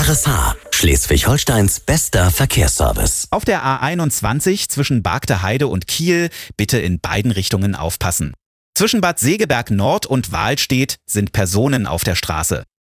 RSH, Schleswig-Holsteins bester Verkehrsservice. Auf der A21 zwischen Bargte Heide und Kiel bitte in beiden Richtungen aufpassen. Zwischen Bad Segeberg Nord und Wahlstedt sind Personen auf der Straße.